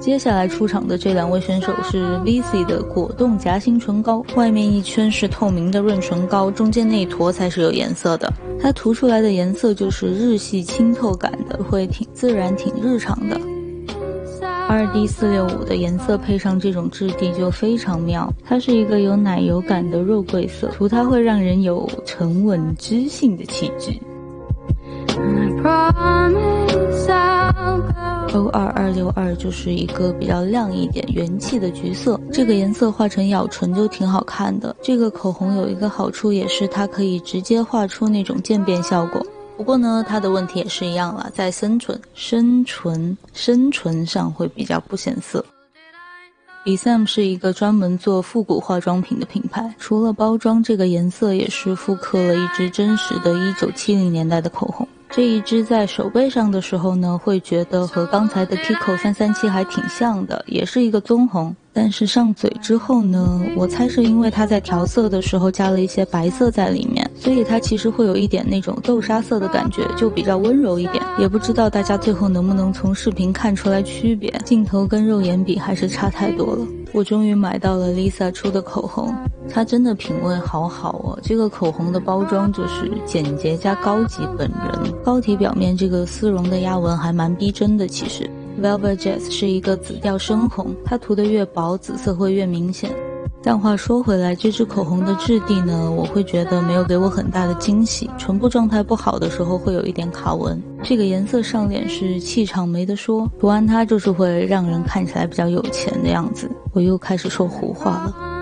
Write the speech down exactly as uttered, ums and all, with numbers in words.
接下来出场的这两位选手是 Vichy 的果冻夹心唇膏，外面一圈是透明的润唇膏，中间那一坨才是有颜色的。它涂出来的颜色就是日系清透感的，会挺自然挺日常的。二 D 四六五的颜色配上这种质地就非常妙，它是一个有奶油感的肉桂色，涂它会让人有沉稳知性的气质。O 二二六二就是一个比较亮一点元气的橘色，这个颜色画成咬唇就挺好看的。这个口红有一个好处，也是它可以直接画出那种渐变效果。不过呢，它的问题也是一样了，在深唇、深唇、深唇上会比较不显色。B S A M 是一个专门做复古化妆品的品牌，除了包装，这个颜色也是复刻了一支真实的一九七零年代的口红。这一支在手背上的时候呢，会觉得和刚才的 Kiko 三三七还挺像的，也是一个棕红。但是上嘴之后呢，我猜是因为它在调色的时候加了一些白色在里面，所以它其实会有一点那种豆沙色的感觉，就比较温柔一点。也不知道大家最后能不能从视频看出来区别，镜头跟肉眼比还是差太多了。我终于买到了 Lisa 出的口红，它真的品味好好哦。这个口红的包装就是简洁加高级本人，膏体表面这个丝绒的压纹还蛮逼真的。其实 Velvet Jazz 是一个紫调深红，它涂得越薄，紫色会越明显。但话说回来，这支口红的质地呢，我会觉得没有给我很大的惊喜，唇部状态不好的时候会有一点卡纹。这个颜色上脸是气场没得说，涂完它就是会让人看起来比较有钱的样子。我又开始说胡话了。